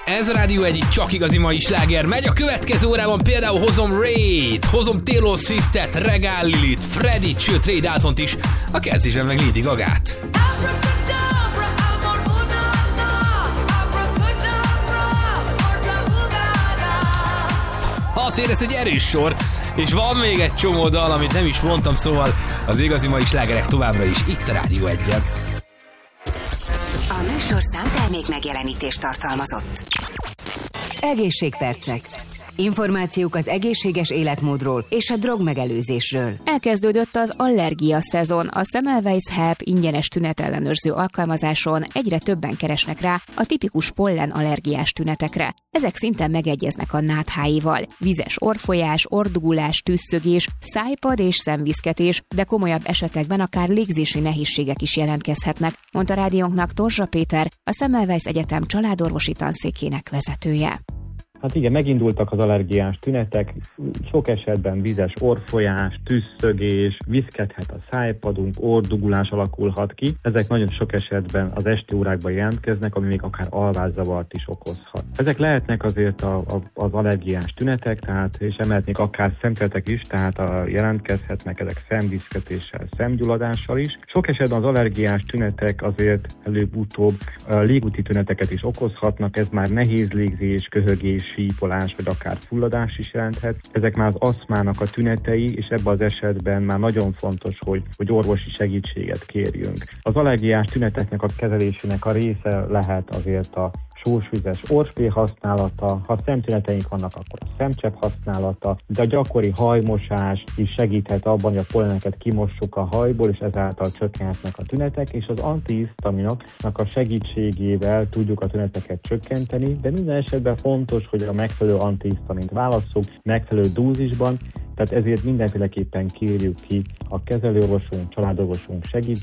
Ez a Rádió egyik csak igazi mai sláger. Megy a következő órában, például hozom Ray-t, hozom Taylor Swiftet, Regál Lilit, Freddie-t, sőt Ray Daltont is, a kezdésben meg Lady Gagát. Azt érez, egy erős sor, és van még egy csomó dal, amit nem is mondtam, szóval az igazi mai slágerek továbbra is itt a Rádió 1-en. A műsor számtermék megjelenítést tartalmazott. Egészségpercek. Információk az egészséges életmódról és a drogmegelőzésről. Elkezdődött az allergia szezon. A Semmelweis Help ingyenes tünetellenőrző alkalmazáson egyre többen keresnek rá a tipikus pollen allergiás tünetekre. Ezek szinte megegyeznek a nátháival. Vizes orrfolyás, orrdugulás, tüsszögés, szájpad és szemviszketés, de komolyabb esetekben akár légzési nehézségek is jelentkezhetnek, mondta rádiónknak Torzsa Péter, a Semmelweis Egyetem családorvosi tanszékének vezetője. Hát igen, megindultak az allergiás tünetek, sok esetben vizes orrfolyás, tüsszögés, viszkethet a szájpadunk, orrdugulás alakulhat ki. Ezek nagyon sok esetben az esti órákban jelentkeznek, ami még akár alvászavart is okozhat. Ezek lehetnek azért az allergiás tünetek, tehát és emellett még akár szemteletek is, tehát jelentkezhetnek ezek szemviszketéssel, szemgyulladással is. Sok esetben az allergiás tünetek azért előbb-utóbb légúti tüneteket is okozhatnak, ez már nehéz légzés, köhögés, sípolás, vagy akár fulladás is jelenthet. Ezek már az aszmának a tünetei, és ebben az esetben már nagyon fontos, hogy orvosi segítséget kérjünk. Az allergiás tüneteknek a kezelésének a része lehet azért a sósvizes orrspray használata, ha szemtüneteink vannak, akkor a szemcsepp használata, de a gyakori hajmosás is segíthet abban, hogy a polleneket kimossuk a hajból, és ezáltal csökkenhetnek a tünetek, és az antihisztaminoknak a segítségével tudjuk a tüneteket csökkenteni, de minden esetben fontos, hogy a megfelelő antihisztamint válasszuk, megfelelő dózisban, tehát ezért mindenféleképpen kérjük ki a kezelőorvosunk, családorvosunk segítségét,